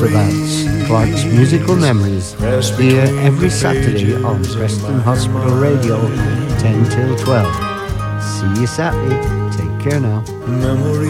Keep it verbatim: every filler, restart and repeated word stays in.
So that's Clark's Musical Memories, here every Saturday on Preston Hospital Radio, ten till twelve. See you Saturday. Take care now. Memories